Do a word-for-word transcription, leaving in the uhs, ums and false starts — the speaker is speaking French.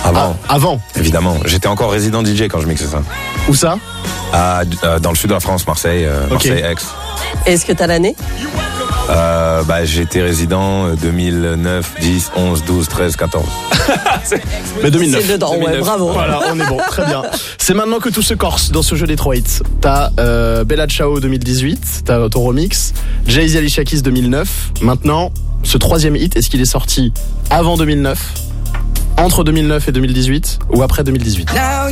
Avant. Ah, avant. Évidemment. J'étais encore résident D J quand je mixais ça. Où ça? À, euh, dans le sud de la France, Marseille, euh, Ok. Marseille, Aix. Est-ce que t'as l'année? Euh, bah, j'étais résident deux mille neuf, dix, onze, douze, treize, quatorze. Mais deux mille neuf. C'est dedans, ouais, deux mille neuf. bravo. Voilà, on est bon, très bien. C'est maintenant que tout se corse dans ce jeu des trois hits. T'as euh, Bella Ciao deux mille dix-huit, t'as ton remix, Jay-Z Alicia Keys deux mille neuf. Maintenant, ce troisième hit, est-ce qu'il est sorti avant deux mille neuf, entre deux mille neuf et deux mille dix-huit ou après deux mille dix-huit?